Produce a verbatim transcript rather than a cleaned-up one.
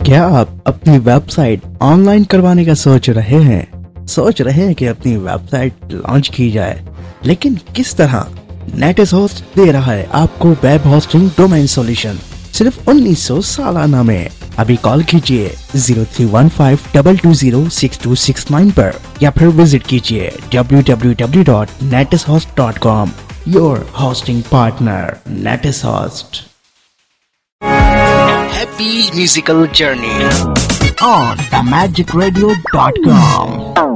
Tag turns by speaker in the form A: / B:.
A: क्या आप अपनी वेबसाइट ऑनलाइन करवाने का सोच रहे हैं सोच रहे हैं कि अपनी वेबसाइट लॉन्च की जाए, लेकिन किस तरह? नेटिस होस्ट दे रहा है आपको वेब होस्टिंग डोमेन सॉल्यूशन सिर्फ उन्नीस सौ सालाना में। अभी कॉल कीजिए zero three one five to to zero six to six nine पर या फिर विजिट कीजिए W W W dot नेटिस host dot com. Your hosting partner नेटिस host. Happy musical journey on the magic radio dot com.